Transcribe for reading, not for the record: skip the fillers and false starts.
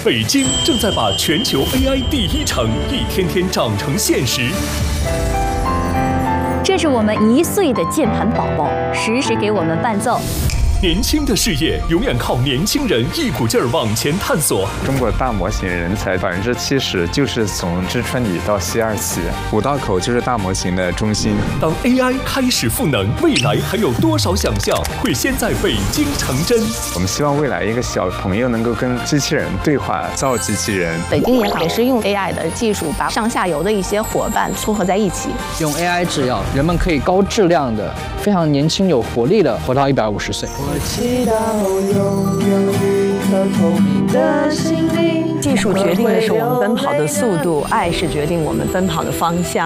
北京正在把全球 AI 第一城一天天长成现实。 这是我们1岁的键盘宝宝，时时给我们伴奏。 年轻的事业永远靠年轻人一股劲儿往前探索。 中国大模型人才70%就是从知春里到西二旗，五道口就是大模型的中心。 当 AI 开始赋能，未来还有多少想象会先在北京成真？ 我们希望未来一个小朋友能够跟机器人对话，造机器人。 北京也好，也是用 AI 的技术把上下游的一些伙伴撮合在一起， 用 AI 制药，人们可以高质量的、非常年轻有活力的活到150岁。 我祈祷拥有一颗透明的心灵。 技术决定的是我们奔跑的速度，爱是决定我们奔跑的方向。